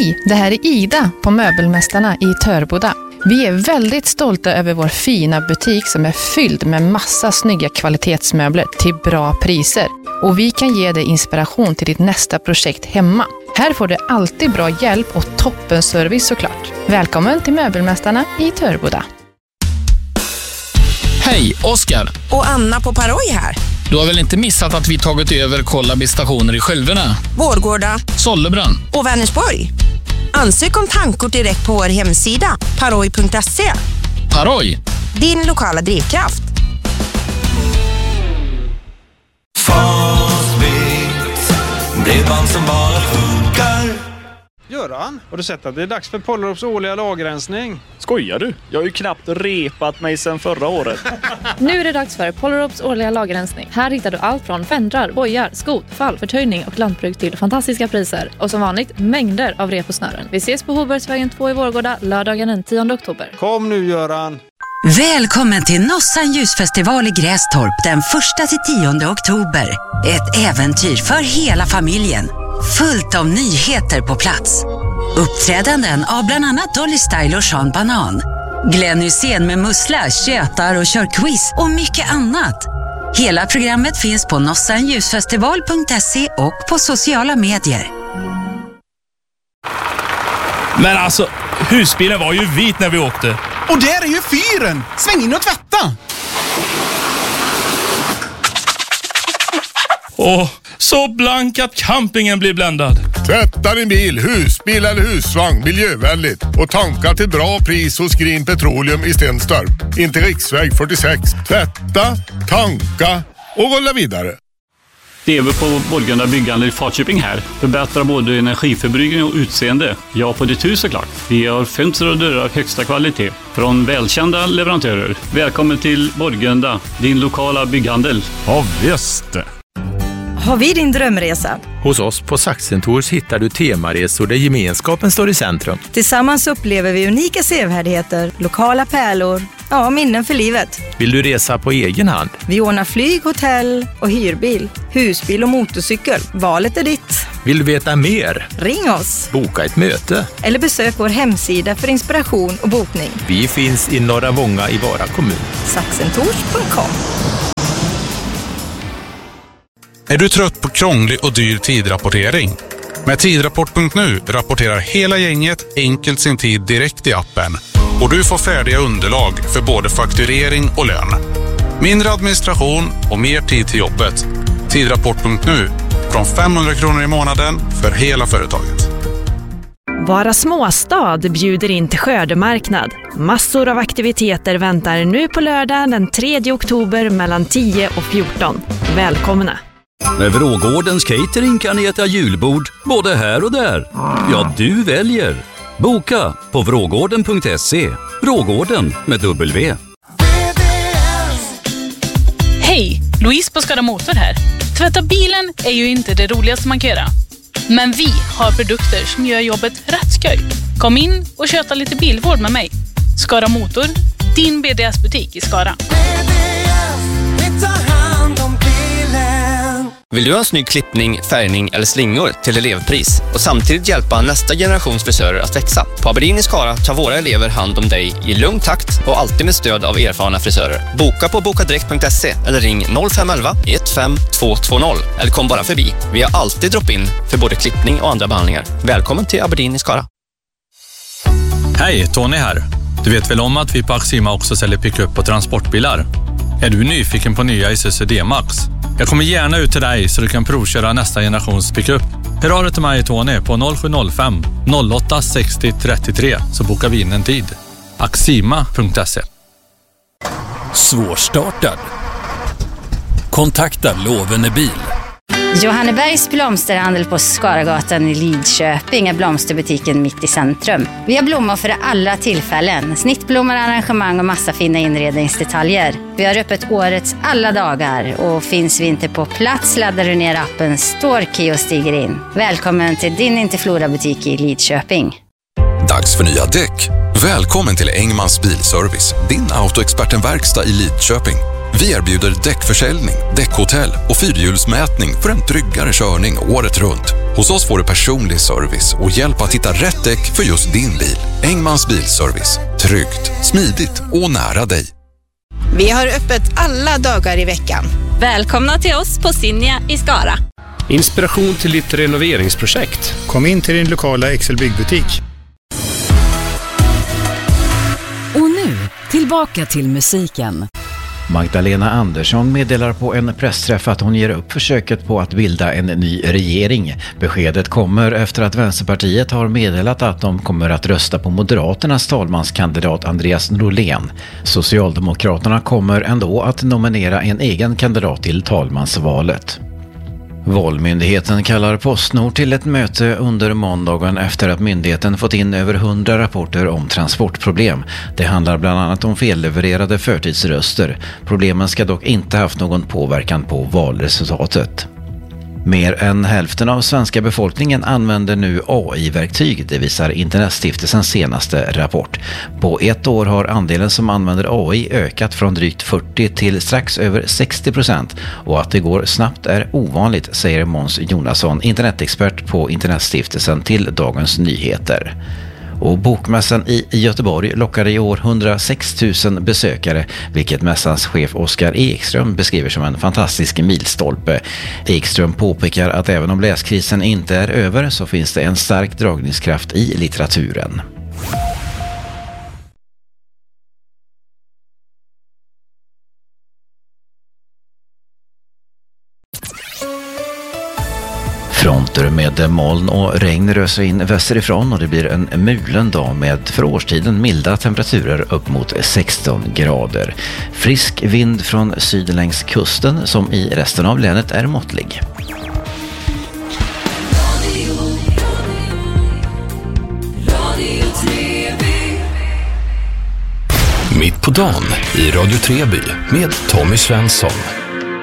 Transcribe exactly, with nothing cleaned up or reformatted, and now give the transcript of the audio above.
Hej, det här är Ida på Möbelmästarna i Törboda. Vi är väldigt stolta över vår fina butik som är fylld med massa snygga kvalitetsmöbler till bra priser. Och vi kan ge dig inspiration till ditt nästa projekt hemma. Här får du alltid bra hjälp och toppenservice såklart. Välkommen till Möbelmästarna i Törboda. Hej, Oskar. Och Anna på Paroj här. Du har väl inte missat att vi tagit över Kollaby stationer i Skälverna, Vårgårda, Sollebrunn och Vänersborg. Ansök om tankkort direkt på vår hemsida paroj punkt se. Paroj, din lokala drivkraft. Fastbit, bredband som bara funkar. Göran, har du sett att det är dags för Pollerups årliga lagerrensning? Skojar du? Jag har ju knappt repat mig sedan förra året. Nu är det dags för Pollerups årliga lagerrensning. Här hittar du allt från fendrar, bojar, skot, fall, förtöjning och lantbruk till fantastiska priser. Och som vanligt, mängder av rep och snören. Vi ses på Hobergsvägen två i Vårgårda lördagen den tionde oktober. Kom nu, Göran! Välkommen till Nossan ljusfestival i Grästorp den första till tionde oktober. Ett äventyr för hela familjen. Fullt av nyheter på plats. Uppträdanden av bland annat Dolly Style och Sean Banan. Glenn Hussein med mussla, tjötar och kör quiz och mycket annat. Hela programmet finns på nossan ljusfestival punkt se och på sociala medier. Men alltså, husbilen var ju vit när vi åkte. Och där är ju fyren! Sväng in och tvätta! Åh, så blank att campingen blir bländad. Tvätta din bil, husbil eller husvagn miljövänligt och tanka till bra pris hos Green Petroleum i Stenstorp. Inte riksväg fyrtiosex. Tvätta, tanka och rulla vidare. Det är vi på Borgunda byggande i Falköping här. Förbättrar både energiförbrukning och utseende. Ja, på ditt hus såklart. Vi har fönster och dörrar av högsta kvalitet från välkända leverantörer. Välkommen till Borgunda, din lokala bygghandel. Ja, visst. Har vi din drömresa? Hos oss på Saxentors hittar du temaresor där gemenskapen står i centrum. Tillsammans upplever vi unika sevärdigheter, lokala pärlor, ja, minnen för livet. Vill du resa på egen hand? Vi ordnar flyg, hotell och hyrbil, husbil och motorcykel. Valet är ditt. Vill du veta mer? Ring oss. Boka ett möte. Eller besök vår hemsida för inspiration och bokning. Vi finns i Norra Vånga i Vara kommun. saxentors punkt com. Är du trött på krånglig och dyr tidrapportering? Med tidrapport punkt nu rapporterar hela gänget enkelt sin tid direkt i appen. Och du får färdiga underlag för både fakturering och lön. Mindre administration och mer tid till jobbet. tidrapport punkt nu från femhundra kronor i månaden för hela företaget. Vara småstad bjuder in till skördemarknad. Massor av aktiviteter väntar nu på lördag den tredje oktober mellan tio och fjorton. Välkomna! Med Vrågårdens catering kan ni äta julbord både här och där. Ja, du väljer. Boka på vrågården punkt se. Vrågården med W. Hej, Louise på Skara Motor här. Tvätta bilen är ju inte det roligaste man kan göra. Men vi har produkter som gör jobbet rätt skoj. Kom in och köta lite bilvård med mig. Skara Motor, din B D S-butik i Skara. Vill du ha en snygg klippning, färgning eller slingor till elevpris och samtidigt hjälpa nästa generations frisörer att växa? På Aberdeen i Skara tar våra elever hand om dig i lugn takt och alltid med stöd av erfarna frisörer. Boka på bokadirekt punkt se eller ring noll fem ett ett ett fem två två noll eller kom bara förbi. Vi har alltid drop-in för både klippning och andra behandlingar. Välkommen till Aberdeen i Skara. Hej, Tony här. Du vet väl om att vi på Axima också säljer pick-up och transportbilar? Är du nyfiken på nya Isuzu D-Max? Jag kommer gärna ut till dig så du kan provköra nästa generations pickup. Hör av dig till mig, Tony, på noll sju noll fem noll åtta sex noll tre tre så bokar vi in en tid. axima punkt se. Svårstartad. Kontakta Lovende bil. Johannebergs blomsterhandel på Skaragatan i Lidköping är blomsterbutiken mitt i centrum. Vi har blommor för alla tillfällen, snittblommor, arrangemang och massa fina inredningsdetaljer. Vi har öppet årets alla dagar och finns vi inte på plats laddar du ner appen Storkey och stiger in. Välkommen till din Interflora-butik i Lidköping. Dags för nya däck. Välkommen till Engmans bilservice, din autoexpertenverkstad i Lidköping. Vi erbjuder däckförsäljning, däckhotell och fyrhjulsmätning för en tryggare körning året runt. Hos oss får du personlig service och hjälp att hitta rätt däck för just din bil. Engmans bilservice. Tryggt, smidigt och nära dig. Vi har öppet alla dagar i veckan. Välkomna till oss på Sinja i Skara. Inspiration till ditt renoveringsprojekt. Kom in till din lokala Excel byggbutik. Och nu, tillbaka till musiken. Magdalena Andersson meddelar på en pressträff att hon ger upp försöket på att bilda en ny regering. Beskedet kommer efter att Vänsterpartiet har meddelat att de kommer att rösta på Moderaternas talmanskandidat Andreas Norlén. Socialdemokraterna kommer ändå att nominera en egen kandidat till talmansvalet. Valmyndigheten kallar Postnord till ett möte under måndagen efter att myndigheten fått in över hundra rapporter om transportproblem. Det handlar bland annat om fellevererade förtidsröster. Problemen ska dock inte haft någon påverkan på valresultatet. Mer än hälften av svenska befolkningen använder nu A I-verktyg, det visar Internetstiftelsens senaste rapport. På ett år har andelen som använder A I ökat från drygt fyrtio till strax över sextio procent, och att det går snabbt är ovanligt, säger Måns Jonasson, internetexpert på Internetstiftelsen, till Dagens Nyheter. Och bokmässan i Göteborg lockade i år hundrasex tusen besökare, vilket mässans chef Oskar Ekström beskriver som en fantastisk milstolpe. Ekström påpekar att även om läskrisen inte är över så finns det en stark dragningskraft i litteraturen. Fronter med moln och regn rör sig in västerifrån och det blir en mulen dag med för årstiden milda temperaturer upp mot sexton grader. Frisk vind från syd längs kusten som i resten av länet är måttlig. Mitt på dagen i Radio Treby med Tommy Svensson.